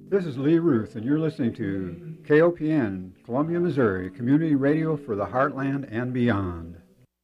This is Lee Ruth, and you're listening to KOPN, Columbia, Missouri, community radio for the heartland and beyond.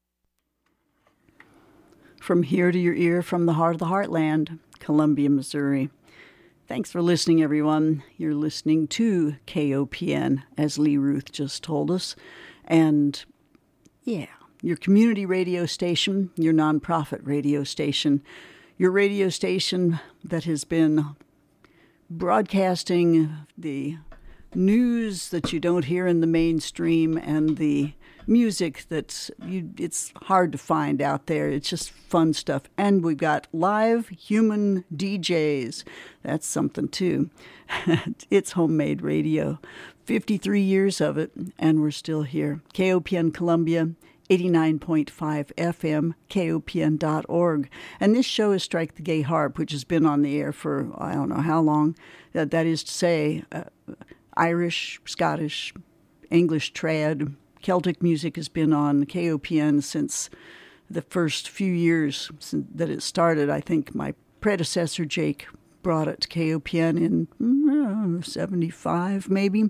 From here to your ear, from the heart of the heartland, Columbia, Missouri. Thanks for listening, everyone. You're listening to KOPN, as Lee Ruth just told us. And, yeah, your community radio station, your nonprofit radio station, your radio station that has been broadcasting the news that you don't hear in the mainstream and the music it's hard to find out there. It's just fun stuff. And we've got live human DJs. That's something too. It's homemade radio. 53 years of it, and we're still here. KOPN Columbia, 89.5 FM, KOPN.org. And this show is Strike the Gay Harp, which has been on the air for I don't know how long. That is to say, Irish, Scottish, English trad, Celtic music has been on KOPN since the first few years that it started. I think my predecessor, Jake, brought it to KOPN in 75, maybe.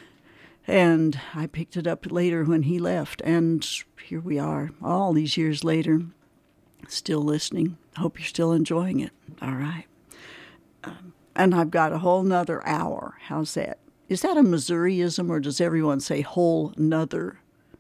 And I picked it up later when he left. And here we are, all these years later, still listening. Hope you're still enjoying it. All right. And I've got a whole nother hour. How's that? Is that a Missouriism, or does everyone say whole nother?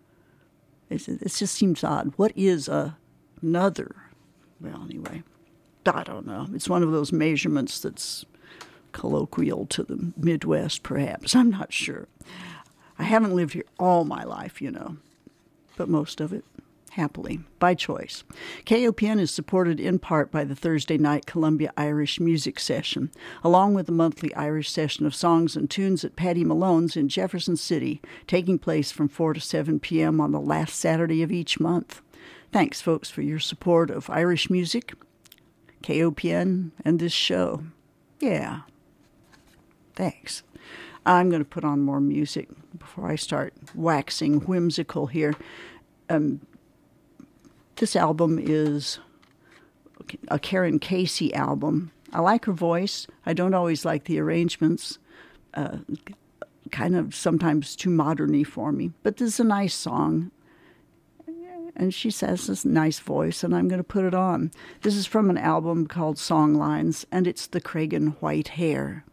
It just seems odd. What is a nother? Well, anyway, I don't know. It's one of those measurements that's colloquial to the Midwest, perhaps. I'm not sure. I haven't lived here all my life, but most of it, happily, by choice. KOPN is supported in part by the Thursday night Columbia Irish Music Session, along with the monthly Irish session of songs and tunes at Patty Malone's in Jefferson City, taking place from 4 to 7 p.m. on the last Saturday of each month. Thanks, folks, for your support of Irish music, KOPN, and this show. Yeah. Thanks. I'm going to put on more music before I start waxing whimsical here. This album is a Karen Casey album. I like her voice. I don't always like the arrangements. Kind of sometimes too modern-y for me. But this is a nice song. And she says this nice voice, and I'm going to put it on. This is from an album called Songlines, and it's The Cragen White Hair.